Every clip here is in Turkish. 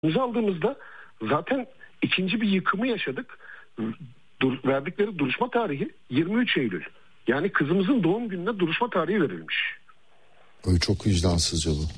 Biz aldığımızda zaten ikinci bir yıkımı yaşadık. Verdikleri duruşma tarihi 23 Eylül. Yani kızımızın doğum gününe duruşma tarihi verilmiş. Öyle çok vicdansızca bu.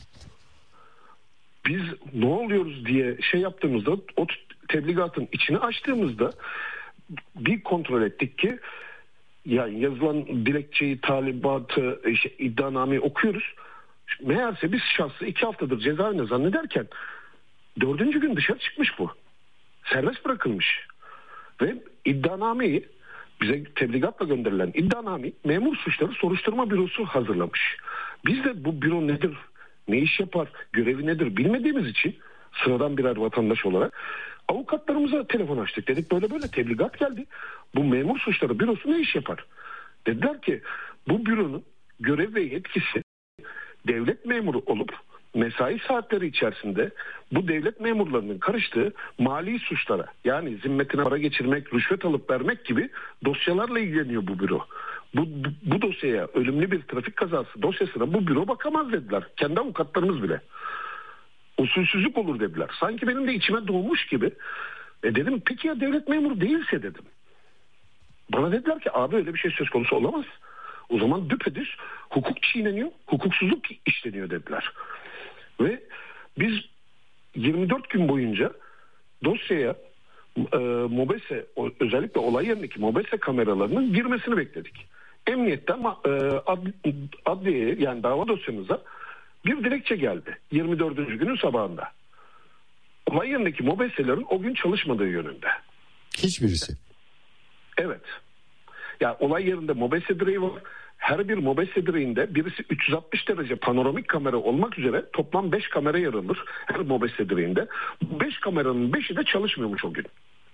Biz ne oluyoruz diye şey yaptığımızda, o tebligatın içini açtığımızda bir kontrol ettik ki yani yazılan dilekçeyi, talimatı, iddianameyi okuyoruz. Meğerse biz şahsı 2 haftadır cezaevinde zannederken 4. gün dışarı çıkmış bu. Serbest bırakılmış. Ve iddianameyi, bize tebligatla gönderilen iddianameyi Memur Suçları Soruşturma Bürosu hazırlamış. Biz de bu büro nedir, ne iş yapar, görevi nedir bilmediğimiz için sıradan birer vatandaş olarak avukatlarımıza telefon açtık. Dedik böyle böyle tebligat geldi. Bu Memur Suçları Bürosu ne iş yapar? Dediler ki bu büronun görev ve yetkisi devlet memuru olup mesai saatleri içerisinde bu devlet memurlarının karıştığı mali suçlara, yani zimmetine para geçirmek, rüşvet alıp vermek gibi dosyalarla ilgileniyor bu büro. Bu dosyaya, ölümlü bir trafik kazası dosyasına bu büro bakamaz dediler. Kendi avukatlarımız bile. Usulsüzlük olur dediler. Sanki benim de içime doğmuş gibi. Dedim peki ya devlet memuru değilse dedim. Bana dediler ki abi öyle bir şey söz konusu olamaz. O zaman düpedüz hukuk çiğneniyor, hukuksuzluk işleniyor dediler. Ve biz 24 gün boyunca dosyaya MOBESE, özellikle olay yerindeki MOBESE kameralarının girmesini bekledik. Emniyetten adliyeye, yani dava dosyamıza bir dilekçe geldi 24. günün sabahında. Olay yerindeki MOBESE'lerin o gün çalışmadığı yönünde. Hiçbirisi. Evet. Ya olay yerinde MOBESE direği var. Her bir MOBESE direğinde birisi 360 derece panoramik kamera olmak üzere toplam 5 kamera yer alır her MOBESE direğinde. Bu 5 kameranın 5'i de çalışmıyormuş o gün.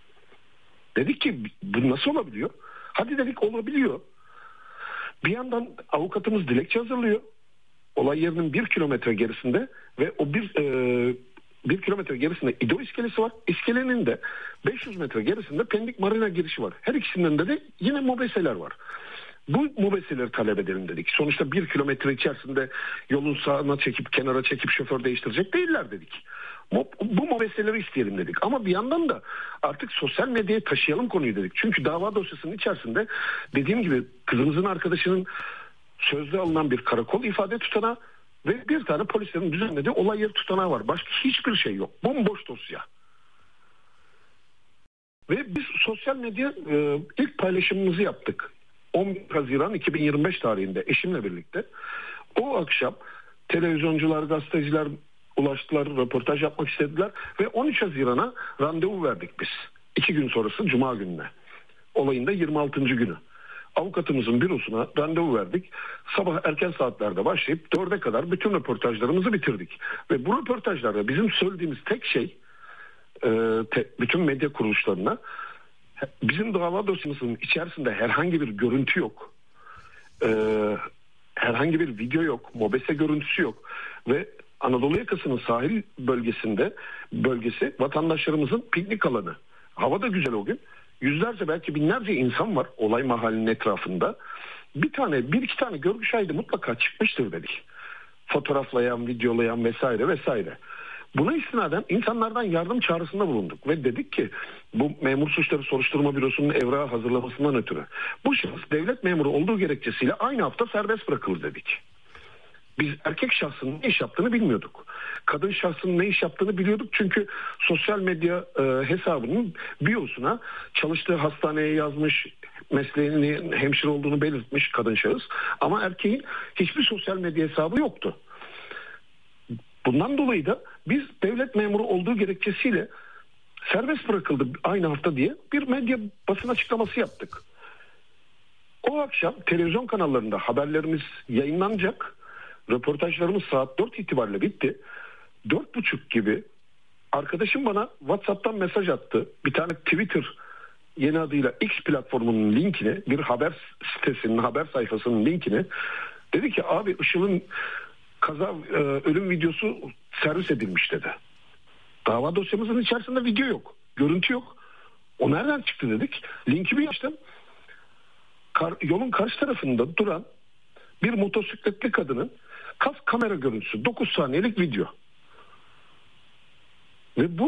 Dedik ki bu nasıl olabiliyor? Hadi dedik olabiliyor. Bir yandan avukatımız dilekçe hazırlıyor. Olay yerinin 1 kilometre gerisinde ve o 1 kilometre gerisinde İdo iskelesi var. İskelenin de 500 metre gerisinde Pendik Marina girişi var. Her ikisinden de yine MOBESE'ler var. Bu MOBESE'leri talep edelim dedik. Sonuçta 1 kilometre içerisinde yolun sağına çekip kenara çekip şoför değiştirecek değiller dedik. Bu MOBESE'leri isteyelim dedik. Ama bir yandan da artık sosyal medyaya taşıyalım konuyu dedik. Çünkü dava dosyasının içerisinde dediğim gibi kızımızın arkadaşının sözlü alınan bir karakol ifade tutanağı ve bir tane polislerin düzenlediği olay yeri tutanağı var. Başka hiçbir şey yok. Bomboş dosya. Ve biz sosyal medya ilk paylaşımımızı yaptık. 11 Haziran 2025 tarihinde eşimle birlikte. O akşam televizyoncular, gazeteciler ulaştılar, röportaj yapmak istediler ve 13 Haziran'a randevu verdik biz. 2 gün sonrası Cuma gününe. Olayın da 26. günü. Avukatımızın bürosuna randevu verdik. Sabah erken saatlerde başlayıp 4'e kadar bütün röportajlarımızı bitirdik. Ve bu röportajlarda bizim söylediğimiz tek şey bütün medya kuruluşlarına bizim dava dosyamızın içerisinde herhangi bir görüntü yok. Herhangi bir video yok. MOBESE görüntüsü yok. Ve Anadolu yakasının sahil bölgesi vatandaşlarımızın piknik alanı. Hava da güzel o gün. Yüzlerce belki binlerce insan var olay mahallinin etrafında. Bir iki tane görgü şahidi mutlaka çıkmıştır dedik. Fotoğraflayan, videolayan vesaire vesaire. Buna istinaden insanlardan yardım çağrısında bulunduk ve dedik ki bu Memur Suçları Soruşturma Bürosu'nun evrağı hazırlamasından ötürü bu şahıs devlet memuru olduğu gerekçesiyle aynı hafta serbest bırakılır dedik. Biz erkek şahsının ne iş yaptığını bilmiyorduk. Kadın şahsının ne iş yaptığını biliyorduk çünkü sosyal medya hesabının biosuna çalıştığı hastaneye yazmış, mesleğini hemşire olduğunu belirtmiş kadın şahıs. Ama erkeğin hiçbir sosyal medya hesabı yoktu. Bundan dolayı da biz devlet memuru olduğu gerekçesiyle serbest bırakıldı aynı hafta diye bir medya basın açıklaması yaptık. O akşam televizyon kanallarında haberlerimiz yayınlanacak. Röportajlarımız saat 4 itibariyle bitti. 4.30 gibi arkadaşım bana WhatsApp'tan mesaj attı. Bir tane Twitter yeni adıyla X platformunun linkini, bir haber sitesinin haber sayfasının linkini, dedi ki abi Işıl'ın ölüm videosu servis edilmiş dedi. Dava dosyamızın içerisinde video yok. Görüntü yok. O nereden çıktı dedik. Linki bir açtım. Yolun karşı tarafında duran bir motosikletli kadının kamera görüntüsü. 9 saniyelik video. Ve bu